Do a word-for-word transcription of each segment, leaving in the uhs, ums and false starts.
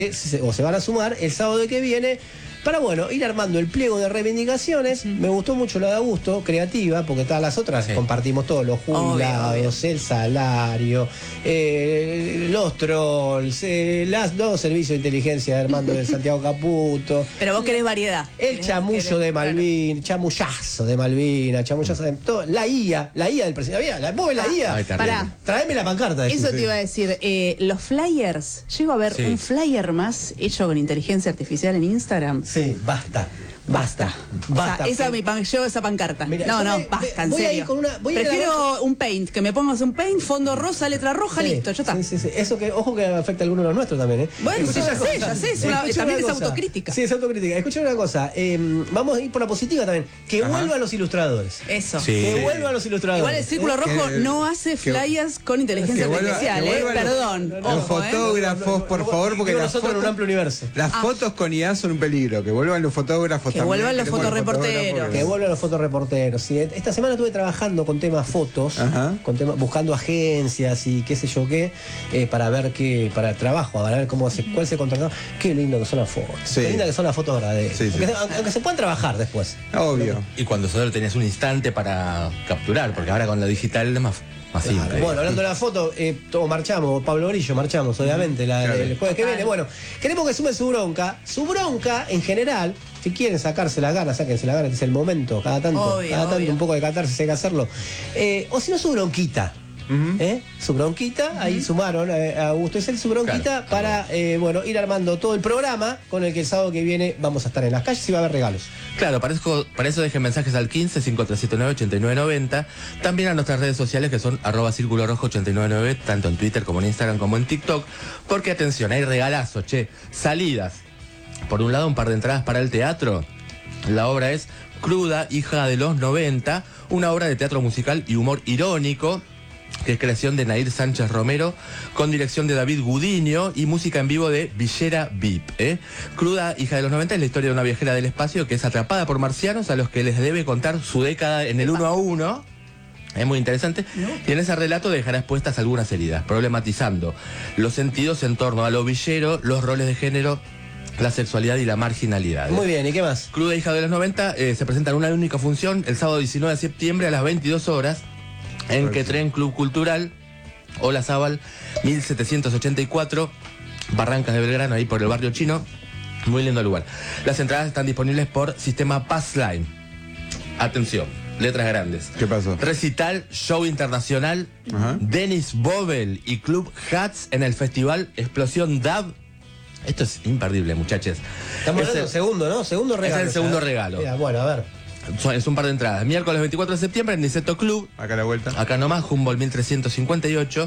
o se van a sumar el sábado que viene para, bueno, ir armando el pliego de reivindicaciones. Me gustó mucho la de Augusto, creativa, porque todas las otras sí. compartimos todos, los jubilados, obvio, obvio. el salario, eh, los trolls, eh, las dos servicios de inteligencia de Armando de Santiago Caputo. Pero vos querés variedad. El chamullo de Malvin, chamullazo de Malvina, chamullazo de todo, la I A, la I A del presidente. La, vos ves la I A. Ay, Pará. Tráeme la pancarta. Eso sí. te iba a decir, eh, los flyers, llego a ver sí. un flyer más hecho con inteligencia artificial en Instagram. Sí, basta. Basta, basta. O sea, esa mi pan, yo esa pancarta. Mirá, no, no, me, basta, en voy serio. A ir con una, voy Prefiero a un paint, que me pongas un paint, fondo rosa, letra roja, sí, listo, ya está. Sí, sí, sí. Eso que, ojo que afecta a algunos de los nuestros también, ¿eh? Bueno, sí, ya sé, ya sé, es una, también es autocrítica. Sí, es autocrítica. Escuchen una cosa, eh, vamos a ir por la positiva también. Que Ajá. vuelvan los ilustradores. Eso. Sí. Que vuelvan los ilustradores. Igual el Círculo Rojo que, no hace flyers que, con inteligencia vuelva, artificial, ¿eh? Los, Perdón. Los ojo, fotógrafos, ¿eh? por favor, porque las nosotros fotos, en un amplio universo. Las ah. fotos con I A son un peligro. Que vuelvan los fotógrafos que también. Vuelvan los fotorreporteros. Que vuelvan los fotorreporteros. Sí, esta semana estuve trabajando con temas fotos, con temas, buscando agencias y qué sé yo qué, eh, para ver qué, para trabajo, para ver cómo se, cuál se contrató. Qué lindo que son las fotos. Sí. Qué linda que son las fotos verdaderas. Sí, sí. Aunque, aunque se puedan trabajar después. Obvio. Y cuando solo tenías un instante para capturar, porque ahora con lo digital es más, más claro. simple. Bueno, hablando de la foto, eh, todos marchamos, Pablo Brillo marchamos, obviamente, la, claro. el jueves que viene. Bueno, queremos que sumen su bronca. Su bronca, en general, si quieren sacarse la gana, sáquense la gana, que es el momento, cada tanto, obvio, cada tanto obvio. un poco de catarsis hay que hacerlo. Eh, o si no, su bronquita. Uh-huh. ¿Eh? Su bronquita, uh-huh. ahí sumaron eh, a Augusto Isel su bronquita claro, para eh, bueno, ir armando todo el programa con el que el sábado que viene vamos a estar en las calles y va a haber regalos. Claro, para eso, para eso dejen mensajes al quince, cinco tres siete nueve, ocho nueve nueve cero, también a nuestras redes sociales que son arroba círculo rojo ocho nueve nueve, tanto en Twitter como en Instagram como en TikTok, porque atención, hay regalazos, che, salidas. Por un lado, un par de entradas para el teatro. La obra es Cruda, hija de los noventa, una obra de teatro musical y humor irónico, que es creación de Nair Sánchez Romero, con dirección de David Gudiño y música en vivo de Villera V I P. ¿eh? Cruda, hija de los noventa, es la historia de una viajera del espacio que es atrapada por marcianos a los que les debe contar su década en el uno a uno. Es muy interesante. ¿No? Y en ese relato dejará expuestas algunas heridas, problematizando los sentidos en torno a lo villero, los roles de género, la sexualidad y la marginalidad. Muy bien, ¿y qué más? Cruda, hija de los noventa, eh, se presenta en una única función el sábado diecinueve de septiembre a las veintidós horas en Quetren Club Cultural, Olazábal, mil setecientos ochenta y cuatro, Barrancas de Belgrano, ahí por el barrio chino. Muy lindo lugar. Las entradas están disponibles por sistema Passline. Atención, letras grandes. ¿Qué pasó? Recital, show internacional, uh-huh. Dennis Bobel y Club Hats en el festival Explosión D A B. Esto es imperdible, muchachos. Estamos hablando del segundo, ¿no? Segundo regalo. Es el segundo regalo. Mira, bueno, a ver. Es un par de entradas. Miércoles veinticuatro de septiembre en Niceto Club. Acá a la vuelta. Acá nomás, Humboldt mil trescientos cincuenta y ocho.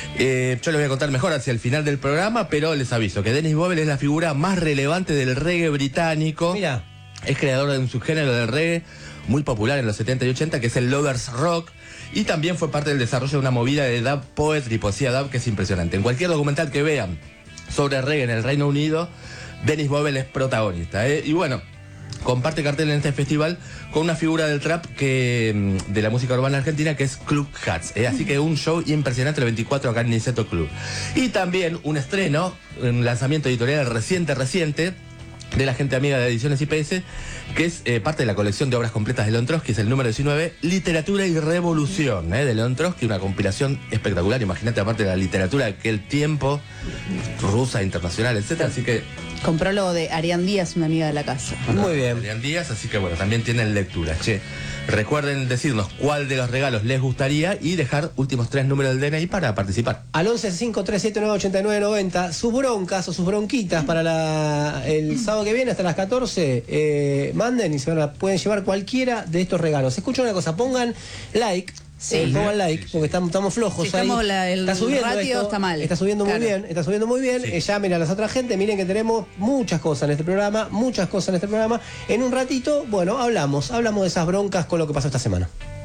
Eh, yo les voy a contar mejor hacia el final del programa, pero les aviso que Dennis Bobel es la figura más relevante del reggae británico. Mira. Es creador de un subgénero del reggae muy popular en los setenta y ochenta, que es el Lovers Rock. Y también fue parte del desarrollo de una movida de dub poetry, poesía dub, que es impresionante. En cualquier documental que vean sobre reggae en el Reino Unido, Dennis Bobel es protagonista. ¿eh? Y bueno, comparte cartel en este festival con una figura del trap que de la música urbana argentina, que es Club Hats. ¿eh? Así que un show impresionante el veinticuatro acá en Niceto Club. Y también un estreno, un lanzamiento editorial reciente, reciente, de la gente amiga de Ediciones I P S, que es eh, parte de la colección de obras completas de León Trotsky, es el número diecinueve, Literatura y Revolución, ¿eh? de León Trotsky, una compilación espectacular. Imagínate, aparte de la literatura de aquel tiempo, rusa, internacional, etcétera. Así que con prólogo de Arián Díaz, una amiga de la casa. Muy bien. Arián Díaz, así que bueno, también tienen lectura. Che, recuerden decirnos cuál de los regalos les gustaría y dejar últimos tres números del D N I para participar. Al once cinco tres siete nueve ocho nueve nueve cero, sus broncas o sus bronquitas para la, el sábado que viene hasta las catorce, eh, manden y se van a, pueden llevar cualquiera de estos regalos. Escuchen una cosa, pongan like. Sí. Eh, pongan like, porque estamos, estamos flojos. Sí, estamos ahí. La, el está subiendo ratio esto, está mal. Está subiendo claro. muy bien, está subiendo muy bien. Sí. Eh, llamen a las otras gente, miren que tenemos muchas cosas en este programa, muchas cosas en este programa. En un ratito, bueno, hablamos, hablamos de esas broncas con lo que pasó esta semana.